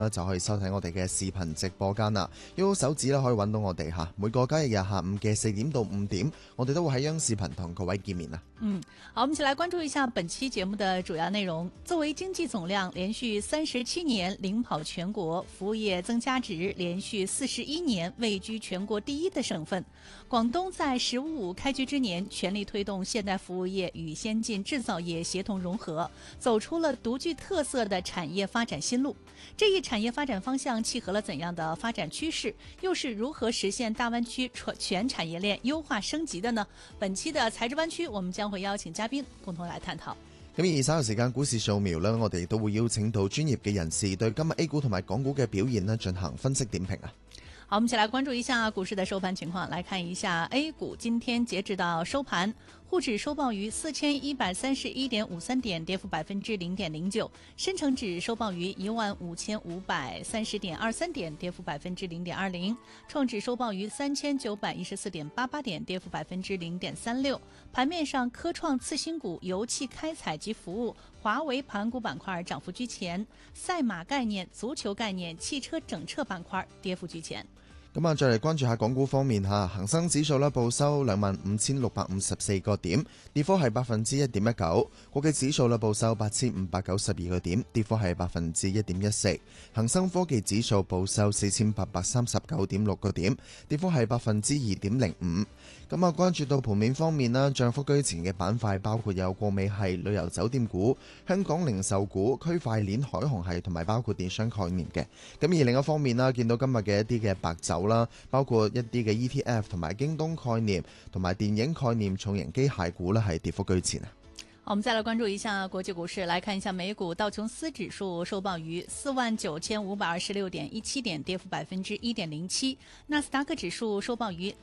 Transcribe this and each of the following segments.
就可以收睇我哋嘅視頻直播間啦。用手指可以揾到我哋嚇，每個交易日下午嘅4點到5點，我哋都會喺央視頻同各位見面啊。 好，我們一起來關注一下本期節目的主要內容。作為經濟總量連續37年領跑全國，服務業增加值連續41年位居全國第一的省份，廣東在“十五五”開局之年，全力推動現代服務業與先進製造業協同融合，走出了獨具特色的產業發展新路。這一產業發展方向契合了怎樣的發展趨勢？又是如何實現大灣區全產業鏈優化升級的呢？本期的財智灣區，我們將會邀請嘉賓共同來探討。 咁而稍後時間股市掃描呢，我哋都會邀請到專業嘅人士對今日 A 股同埋港股嘅表現呢進行分析點評啊。 好，我們一起來關注一下股市的收盤情況，來看一下 A 股今天截止到收盤，滬指收報於4131.53點，跌幅0.09%；深成指收報於15530.23點，跌幅0.20%；創指收報於3914.88點，跌幅0.36%。盤面上，科創次新股、油氣開採及服務、華為盤股板塊漲幅居前，賽馬概念、足球概念、汽車整車板塊跌幅居前。 咁啊，再嚟關注下港股方面嚇，恒生指數咧報收25,654個點，跌幅係1.19%；國際指數咧報收8,592個點，跌幅係1.14%；恒生科技指數報收4,839.6個點，跌幅係2.05%。咁啊，關注到盤面方面啦，漲幅居前嘅板塊包括有國美系、旅遊酒店股、香港零售股、區塊鏈、海航系同埋包括電商概念嘅。咁而另一方面啦，見到今日嘅一啲嘅白酒啦，包括一啲嘅 ETF 同埋京東概念同埋電影概念重型機械股呢係跌幅居前啊。 好，我們再來關注一下國際股市，來看一下美股道瓊斯指數收報於49,526.17點，跌幅1.07%；納斯達克指數收報於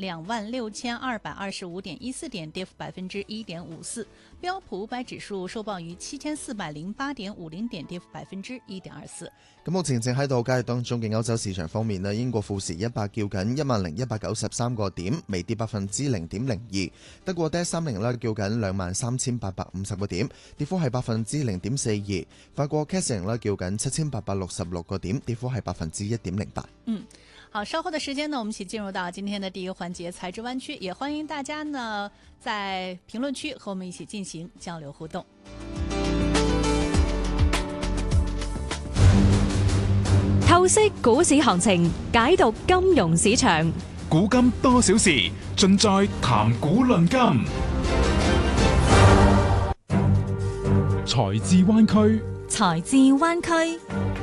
26,225.14點，跌幅1.54%；標普500指數收報於7,408.50點，跌幅1.24%。 咁目前正喺度交易當中嘅歐洲市場方面呢，英國富時100叫緊10,193個點，微跌0.02%；德國DAX 30呢叫緊23,850個點，跌幅係0.42%；法國 CAC 呢叫緊7,866個點，跌幅係1.08%。 好，稍後的時間呢，我們一起進入到今天的第一個環節財智灣區，也歡迎大家呢在評論區和我們一起進行交流互動。 透析股市行情，解讀金融市場， 古今多少事，盡在談股論金。財智灣區， 財智灣區。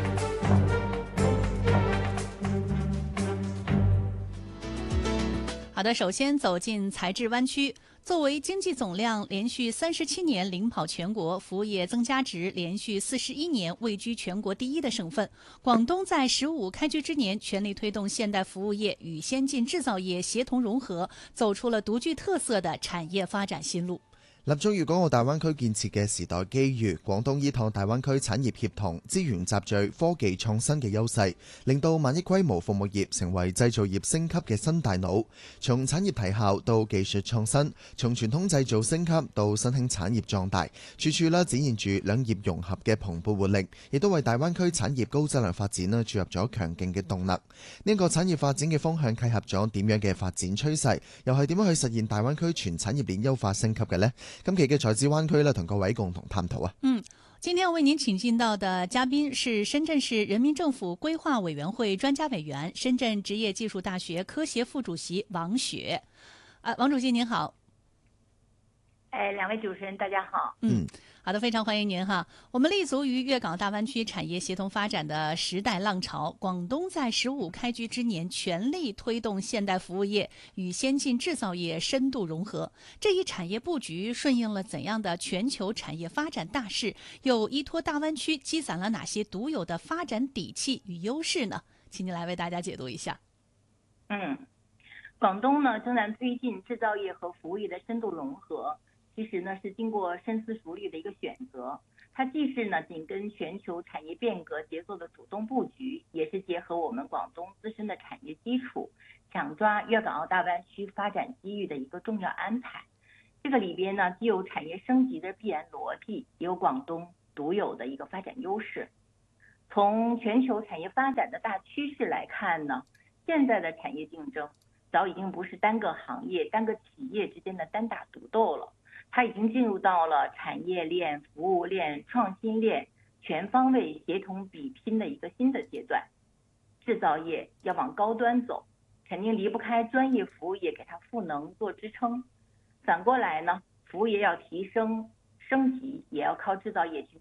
好的，首先走進財智灣區。作為經濟總量連續37年領跑全國，服務業增加值連續41年位居全國第一的省份，廣東在“十五五”開局之年，全力推動現代服務業與先進製造業協同融合，走出了獨具特色的產業發展新路。 立足粵港澳大灣區建設嘅時代機遇，廣東依託大灣區產業協同、資源集聚、科技創新嘅優勢，令到萬億規模服務業成為製造業升級嘅新大腦。從產業提效到技術創新，從傳統製造升級到新興產業壯大，處處展現住兩業融合嘅蓬勃活力，亦都為大灣區產業高質量發展注入咗強勁嘅動力。呢個產業發展嘅方向契合咗點樣嘅發展趨勢，又係點樣去實現大灣區全產業鏈優化升級嘅呢？今期嘅財智灣區同各位共同探討啊。 今天為您請進到的嘉賓是深圳市人民政府規劃委員會專家委員、深圳職業技術大學科協副主席王雪。王主席您好。 兩位主持人大家好。 好的，非常歡迎您哈。我們立足於粵港澳大灣區產業協同發展的時代浪潮，廣東在“十五五”開局之年，全力推動現代服務業與先進製造業深度融合。這一產業佈局順應了怎樣的全球產業發展大勢？又依託大灣區積攢了哪些獨有的發展底氣與優勢呢？請您來為大家解讀一下。 廣東呢正在推進製造業和服務業的深度融合。其實呢是經過深思熟慮的一個選擇，它既是呢緊跟全球產業變革節奏的主動布局，也是結合我們廣東自身的產業基礎，搶抓粵港澳大灣區發展機遇的一個重要安排。這個裏邊呢既有產業升級的必然邏輯，也有廣東獨有的一個發展優勢。 从全球产业发展的大趋势来看呢，现在的产业竞争早已经不是单个行业、单个企业之间的单打独斗了，它已经进入到了产业链、服务链、创新链全方位协同比拼的一个新的阶段。制造业要往高端走，肯定离不开专业服务业给它赋能做支撑。反过来呢，服务业要提升升级，也要靠制造业提供